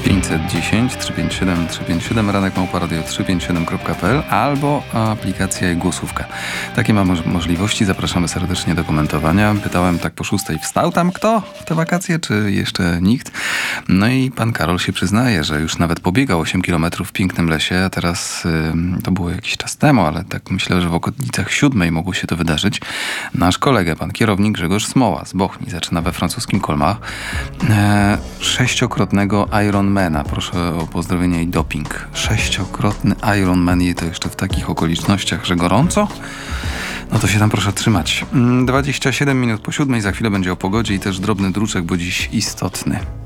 510 357 357 ranek@radio357.pl albo aplikacja i głosówka. Takie ma możliwości. Zapraszamy serdecznie do komentowania. Pytałem tak po 6:00, wstał tam kto w te wakacje, czy jeszcze nikt? No i pan Karol się przyznaje, że już nawet pobiegał 8 km w pięknym lesie, a teraz to było jakiś czas temu, ale tak myślę, że w okolicach 7:00 mogło się to wydarzyć. Nasz kolega, pan kierownik Grzegorz Smoła z Bochni, zaczyna we francuskim Colmar 6-krotnego Ironmana. Proszę o pozdrowienie i doping. 6-krotny Ironman i to jeszcze w takich okolicznościach, że gorąco? No to się tam proszę trzymać. 27 minut po 7:00, za chwilę będzie o pogodzie i też drobny druczek, bo dziś istotny.